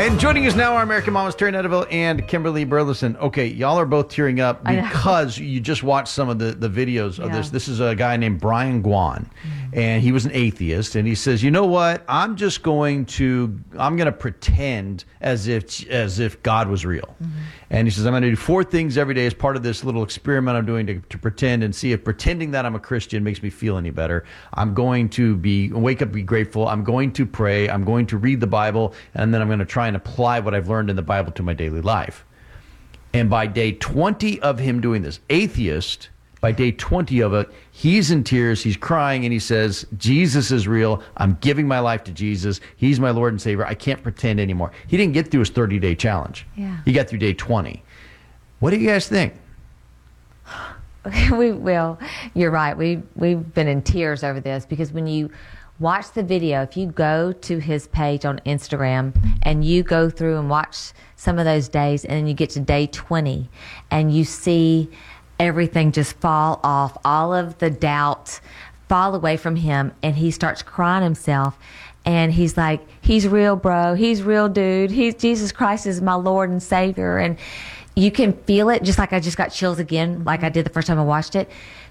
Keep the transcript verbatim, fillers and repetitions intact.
And joining us now are American Mamas Terry Netterville and Kimberly Burleson. Okay, y'all are both tearing up because you just watched some of the, the videos of Yeah. this. This is a guy named Brian Guan, mm-hmm. and he was an atheist, and he says, you know what, I'm just going to, I'm going to pretend as if as if God was real. Mm-hmm. And he says, I'm going to do four things every day as part of this little experiment I'm doing to, to pretend and see if pretending that I'm a Christian makes me feel any better. I'm going to be wake up, be grateful. I'm going to pray. I'm going to read the Bible, and then I'm going to try and apply what I've learned in the Bible to my daily life. And by day twenty of him doing this, atheist, by day twenty of it, he's in tears, he's crying, and he says, Jesus is real. I'm giving my life to Jesus. He's my Lord and Savior. I can't pretend anymore. He didn't get through his thirty-day challenge. Yeah. He got through day twenty. What do you guys think? we will. You're right. We we've been in tears over this because when you watch the video, if you go to his page on Instagram and you go through and watch some of those days, and then you get to day twenty and you see everything just fall off, all of the doubt fall away from him, and he starts crying himself. And he's like, he's real, bro. He's real, dude. He's Jesus Christ is my Lord and Savior. And you can feel it, just like I just got chills again, like I did the first time I watched it.